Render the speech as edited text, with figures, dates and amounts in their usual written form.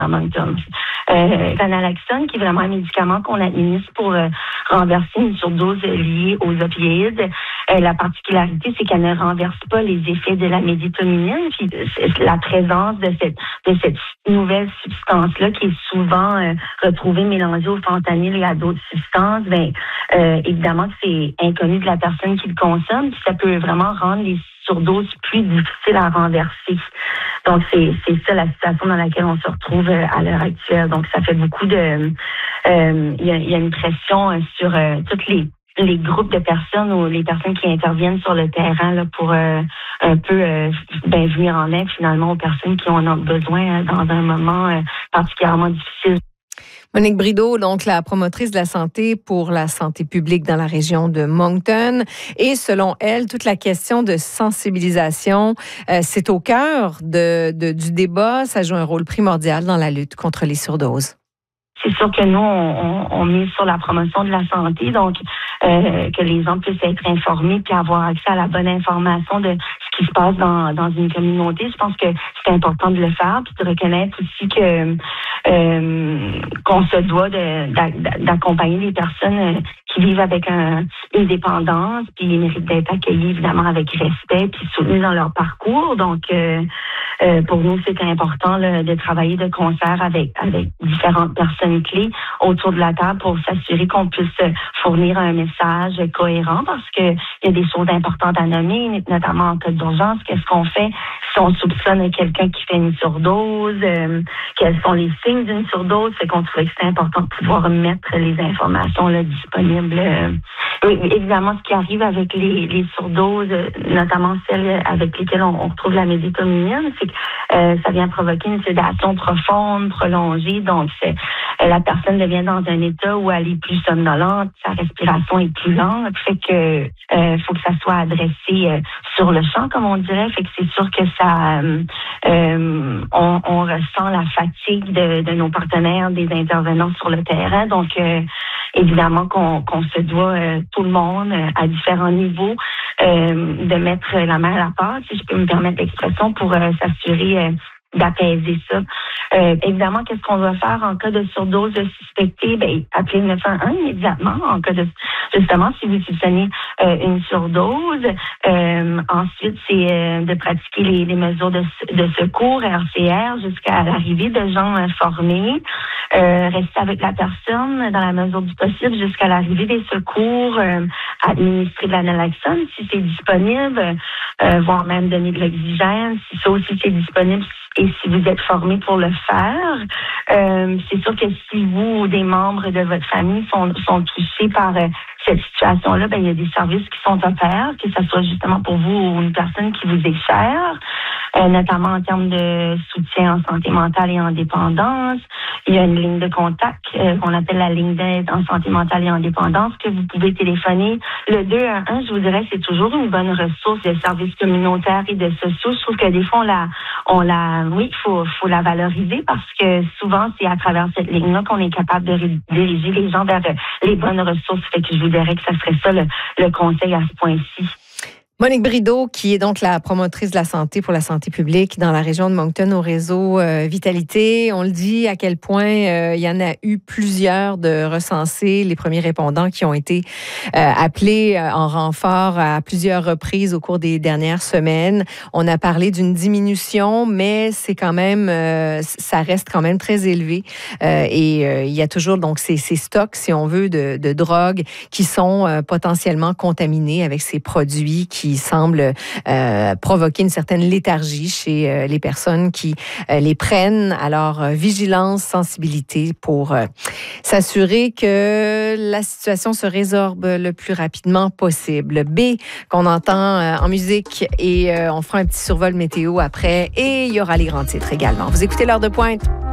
à Moncton. Naloxone, qui est vraiment un médicament qu'on administre pour renverser une surdose liée aux opioïdes. La particularité, c'est qu'elle ne renverse pas les effets de la méditoninine. Puis la présence de cette nouvelle substance-là, qui est souvent retrouvée mélangée au fentanyl et à d'autres substances, évidemment que c'est inconnu de la personne qui le consomme. Puis ça peut vraiment rendre les surdoses plus difficiles à renverser. Donc, c'est ça la situation dans laquelle on se retrouve à l'heure actuelle. Donc, ça fait beaucoup de... Il y a une pression sur toutes les groupes de personnes ou les personnes qui interviennent sur le terrain là, pour un peu venir en aide finalement aux personnes qui en ont besoin dans un moment particulièrement difficile. Monique Brideau, donc la promotrice de la santé pour la santé publique dans la région de Moncton. Et selon elle, toute la question de sensibilisation, c'est au cœur du débat. Ça joue un rôle primordial dans la lutte contre les surdoses. C'est sûr que nous, on mise sur la promotion de la santé, donc que les gens puissent être informés puis avoir accès à la bonne information de ce qui se passe dans une communauté. Je pense que c'est important de le faire puis de reconnaître aussi que qu'on se doit d'accompagner les personnes qui vivent avec une dépendance, puis ils méritent d'être accueillis évidemment avec respect puis soutenus dans leur parcours. Donc pour nous, c'est important là, de travailler de concert avec différentes personnes clés autour de la table pour s'assurer qu'on puisse fournir un message cohérent parce que il y a des choses importantes à nommer, notamment en cas d'urgence. Qu'est-ce qu'on fait si on soupçonne quelqu'un qui fait une surdose? Quels sont les signes d'une surdose? C'est qu'on trouvait que c'est important de pouvoir mettre les informations là, disponibles. Évidemment, ce qui arrive avec les surdoses, notamment celles avec lesquelles on retrouve la méditoninine, c'est que ça vient provoquer une sédation profonde, prolongée. Donc, la personne devient dans un état où elle est plus somnolente, sa respiration est plus lente. Fait que faut que ça soit adressé sur le champ, comme on dirait. Fait que c'est sûr que ça, on ressent la fatigue de nos partenaires, des intervenants sur le terrain. Donc, évidemment qu'on se doit, tout le monde, à différents niveaux, de mettre la main à la pâte, si je peux me permettre l'expression, pour s'assurer d'apaiser ça. Évidemment, qu'est-ce qu'on doit faire en cas de surdose suspectée? Appelez le 911 immédiatement en cas de, justement, si vous soupçonnez une surdose. Ensuite, c'est de pratiquer les mesures de secours, RCR, jusqu'à l'arrivée de gens formés. Rester avec la personne dans la mesure du possible jusqu'à l'arrivée des secours, administrer de la naloxone si c'est disponible, voire même donner de l'oxygène si ça aussi c'est disponible et si vous êtes formé pour le faire. C'est sûr que si vous ou des membres de votre famille sont touchés par cette situation-là, il y a des services qui sont offerts, que ce soit justement pour vous ou une personne qui vous est chère, notamment en termes de soutien en santé mentale et en dépendance. Il y a une ligne de contact qu'on appelle la ligne d'aide en santé mentale et en dépendance que vous pouvez téléphoner. Le 211, je vous dirais, c'est toujours une bonne ressource de services communautaires et de sociaux. Je trouve que des fois, il faut la valoriser parce que souvent, c'est à travers cette ligne-là qu'on est capable de diriger les gens vers les bonnes ressources. Fait que je vous dirais que ça serait ça le conseil à ce point-ci. Monique Brideau, qui est donc la promotrice de la santé pour la santé publique dans la région de Moncton au réseau Vitalité. On le dit à quel point il y en a eu plusieurs de recensés, les premiers répondants qui ont été appelés en renfort à plusieurs reprises au cours des dernières semaines. On a parlé d'une diminution, mais c'est quand même, ça reste quand même très élevé. Et il y a toujours donc ces stocks, si on veut, de drogues qui sont potentiellement contaminés avec ces produits qui semble provoquer une certaine léthargie chez les personnes qui les prennent. Alors, vigilance, sensibilité pour s'assurer que la situation se résorbe le plus rapidement possible. B, qu'on entend en musique et on fera un petit survol météo après et il y aura les grands titres également. Vous écoutez l'heure de pointe.